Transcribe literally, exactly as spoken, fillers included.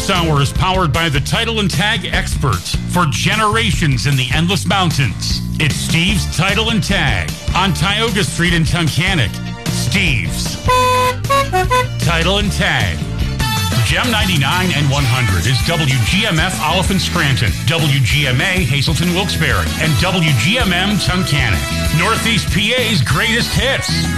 This hour is powered by the Title and Tag experts for generations in the Endless Mountains. It's Steve's Title and Tag on Tioga Street in Tunkhannock. Steve's Title and Tag. Gem ninety-nine and one hundred is W G M F Oliphant Scranton, W G M A Hazleton Wilkes-Barre, and W G M M Tunkhannock. Northeast P A's greatest hits.